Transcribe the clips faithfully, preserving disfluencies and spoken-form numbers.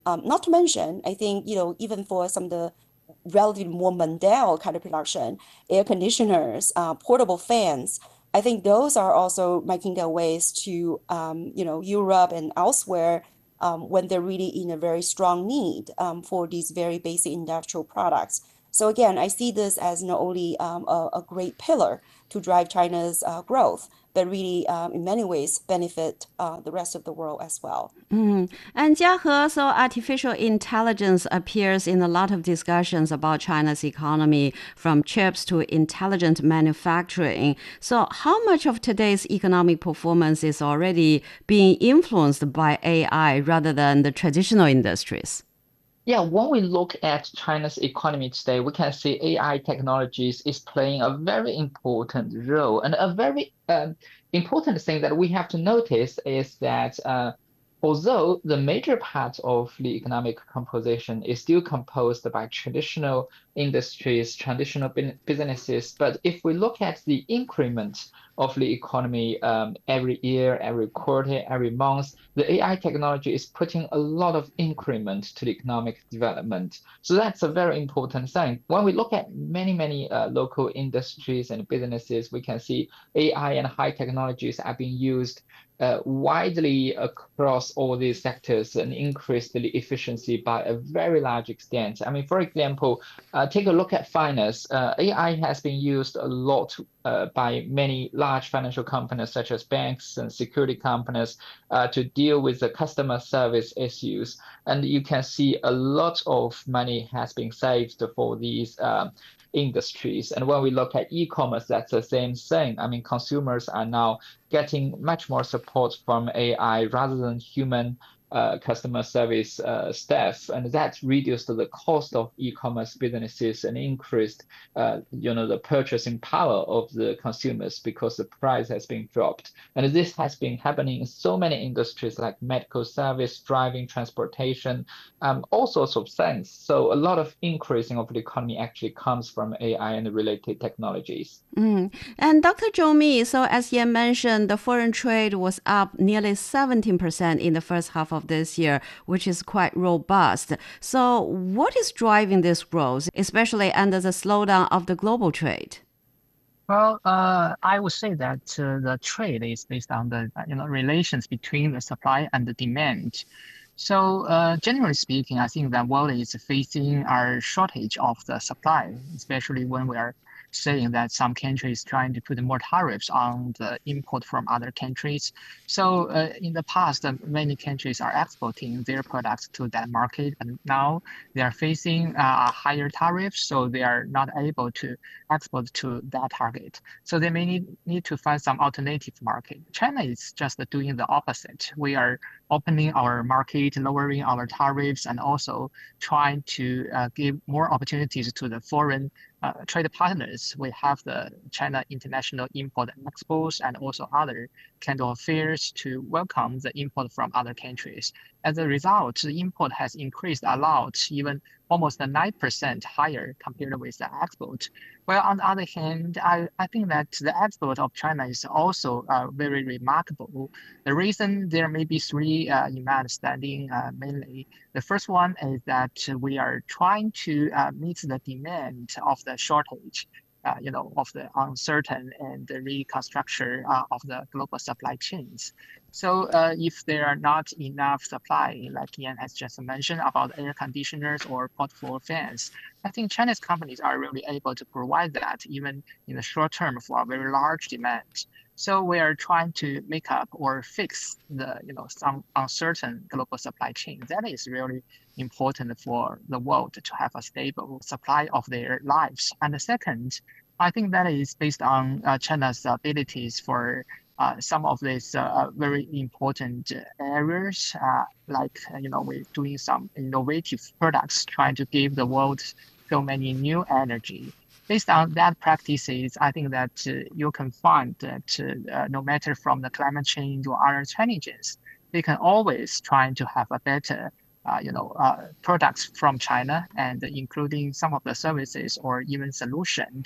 Um, not to mention, I think, you know, even for some of the relatively more mundane kind of production, air conditioners, uh, portable fans, I think those are also making their ways to, um, you know, Europe and elsewhere um, when they're really in a very strong need um, for these very basic industrial products. So again, I see this as not only um, a, a great pillar to drive China's uh, growth, but really um, in many ways benefit uh, the rest of the world as well. Mm. And Jiahe, so artificial intelligence appears in a lot of discussions about China's economy, from chips to intelligent manufacturing. So, how much of today's economic performance is already being influenced by A I rather than the traditional industries? Yeah, when we look at China's economy today, we can see A I technologies is playing a very important role. And a very um, important thing that we have to notice is that uh, although the major part of the economic composition is still composed by traditional industries, traditional bin- businesses, but if we look at the increment of the economy um, every year, every quarter, every month, the A I technology is putting a lot of increment to the economic development. So that's a very important thing. When we look at many, many uh, local industries and businesses, we can see A I and high technologies are being used uh, widely across all these sectors and increase the efficiency by a very large extent. I mean, for example, uh, take a look at finance. Uh, A I has been used a lot uh, by many large financial companies such as banks and security companies uh, to deal with the customer service issues. And you can see a lot of money has been saved for these uh, industries. And when we look at e-commerce, that's the same thing. I mean, consumers are now getting much more support from A I rather than human uh, customer service uh, staff, and that reduced the cost of e-commerce businesses and increased, uh, you know, the purchasing power of the consumers because the price has been dropped. And this has been happening in so many industries like medical service, driving, transportation, um, all sorts of things. So a lot of increasing of the economy actually comes from A I and related technologies. Mm. And Doctor Zhou Mi, so as Yan mentioned, the foreign trade was up nearly seventeen percent in the first half of this year, which is quite robust. So, what is driving this growth, especially under the slowdown of the global trade? Well, uh, I would say that uh, the trade is based on the uh, you know relations between the supply and the demand. So, uh, generally speaking, I think that world is facing a shortage of the supply, especially when we are saying that some countries trying to put more tariffs on the import from other countries. So, uh, in the past, uh, many countries are exporting their products to that market, and now they are facing uh, higher tariffs, so they are not able to export to that target. So they may need, need to find some alternative market. China is just doing the opposite. We are opening our market, lowering our tariffs, and also trying to uh, give more opportunities to the foreign uh, trade partners. We have the China International Import and Expos and also other kind of fairs to welcome the import from other countries. As a result, the import has increased a lot, even almost nine percent higher compared with the export. Well, on the other hand, I, I think that the export of China is also uh, very remarkable. The reason there may be three, uh, in my understanding, uh, mainly. The first one is that we are trying to uh, meet the demand of the shortage, uh, you know, of the uncertain and the reconstruction uh, of the global supply chains. So uh, if there are not enough supply, like Ian has just mentioned about air conditioners or portable fans, I think Chinese companies are really able to provide that even in the short term for a very large demand. So we are trying to make up or fix the, you know, some uncertain global supply chain. That is really important for the world to have a stable supply of their lives. And the second, I think that is based on uh, China's abilities for uh, some of these uh, very important areas, uh, like uh, you know, we're doing some innovative products, trying to give the world so many new energy. Based on that practices, I think that uh, you can find that uh, no matter from the climate change or other challenges, they can always try to have a better, uh, you know, uh, products from China, and including some of the services or even solutions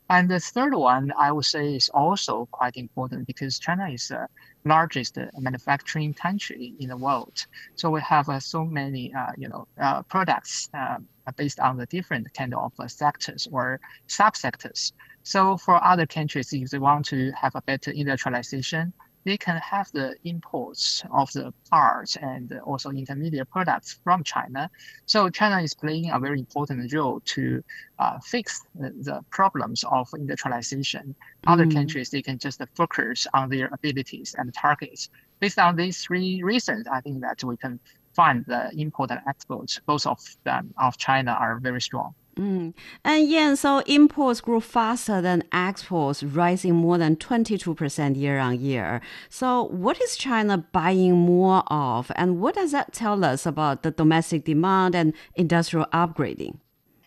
And the third one, I would say, is also quite important because China is the largest uh, manufacturing country in the world. So we have uh, so many, uh, you know, uh, products uh, based on the different kind of uh, sectors or subsectors. So for other countries, if they want to have a better industrialization, they can have the imports of the parts and also intermediate products from China. So China is playing a very important role to uh, fix the, the problems of industrialization. Other Mm. countries, they can just focus on their abilities and targets. Based on these three reasons, I think that we can find the import and exports, both of them of China, are very strong. Mm. And yeah, so imports grew faster than exports, rising more than twenty-two percent year on year. So what is China buying more of? And what does that tell us about the domestic demand and industrial upgrading?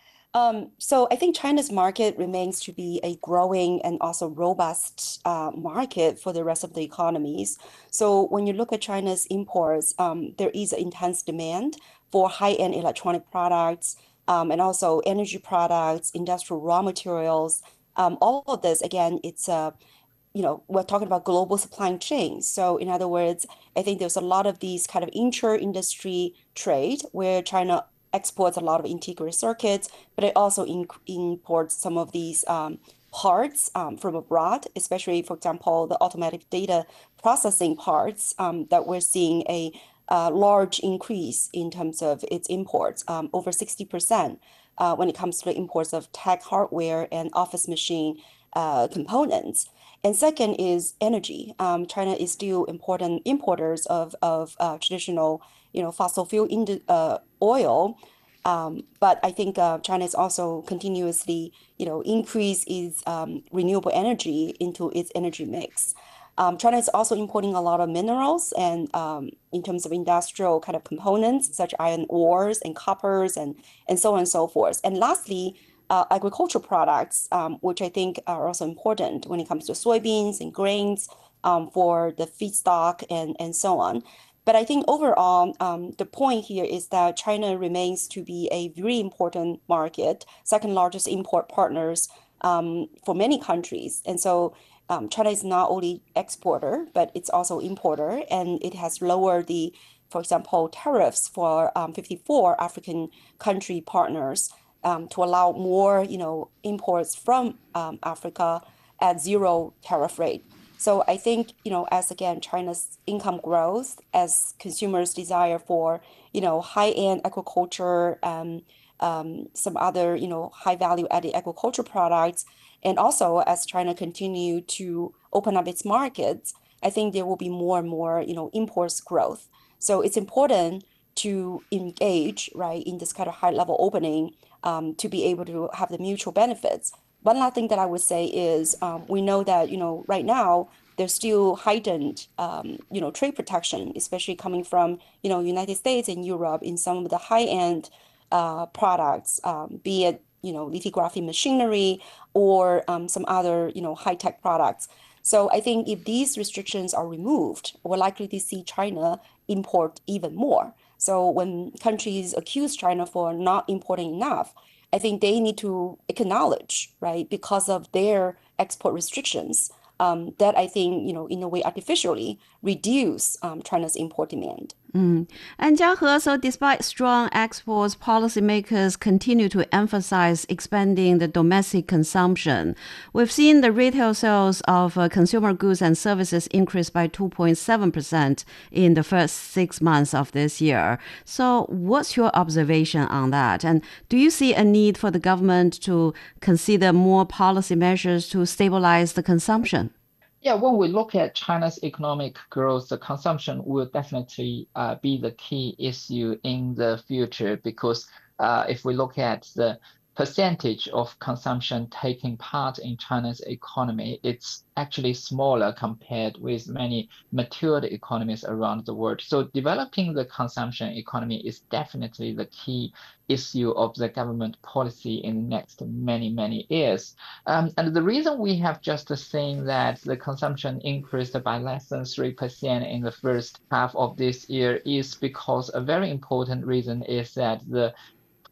Um, so I think China's market remains to be a growing and also robust uh, market for the rest of the economies. So when you look at China's imports, um, there is intense demand for high-end electronic products, um, and also energy products, industrial raw materials. Um, all of this, again, it's a you know, we're talking about global supply chains. So in other words, I think there's a lot of these kind of inter-industry trade where China exports a lot of integrated circuits, but it also in, imports some of these um, parts um, from abroad, especially, for example, the automatic data processing parts um, that we're seeing a uh, large increase in terms of its imports, um, over sixty percent uh, when it comes to the imports of tech hardware and office machine uh, components. And second is energy. Um, China is still important importers of of uh, traditional, you know, fossil fuel in uh, oil. Um, but I think uh, China is also continuously, you know, increase its um, renewable energy into its energy mix. Um, China is also importing a lot of minerals and um, in terms of industrial kind of components, such iron ores and coppers and and so on and so forth. And lastly, uh, agricultural products, um, which I think are also important when it comes to soybeans and grains um, for the feedstock and, and so on. But I think overall, um, the point here is that China remains to be a very important market, second largest import partners um, for many countries. And so um, China is not only exporter, but it's also importer, and it has lowered the, for example, tariffs for um, fifty-four African country partners um, to allow more, you know, imports from um, Africa at zero tariff rate. So I think, you know, as again, China's income grows, as consumers desire for, you know, high-end agriculture, um, um, some other, you know, high value added agriculture products, and also as China continue to open up its markets, I think there will be more and more, you know, imports growth. So it's important to engage, right, in this kind of high level opening um, to be able to have the mutual benefits. One last thing that I would say is um, we know that, you know, right now there's still heightened, um, you know, trade protection, especially coming from, you know, United States and Europe in some of the high-end uh, products, um, be it, you know, lithography machinery or um, some other, you know, high-tech products. So I think if these restrictions are removed, we're likely to see China import even more. So when countries accuse China for not importing enough, I think they need to acknowledge, right, because of their export restrictions, um, that I think, you know, in a way artificially reduce um, China's import demand. Mm. And Jiahe, so despite strong exports, policymakers continue to emphasize expanding the domestic consumption. We've seen the retail sales of uh, consumer goods and services increase by two point seven percent in the first six months of this year. So what's your observation on that? And do you see a need for the government to consider more policy measures to stabilize the consumption? Yeah, when we look at China's economic growth, the consumption will definitely uh, be the key issue in the future because uh, if we look at the percentage of consumption taking part in China's economy, it's actually smaller compared with many matured economies around the world. So developing the consumption economy is definitely the key issue of the government policy in the next many, many years. Um, and the reason we have just seen that the consumption increased by less than three percent in the first half of this year is because a very important reason is that the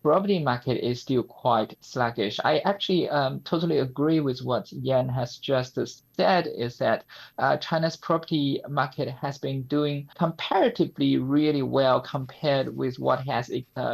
property market is still quite sluggish. I actually um, totally agree with what Yan has just said, is that uh, China's property market has been doing comparatively really well compared with what has uh,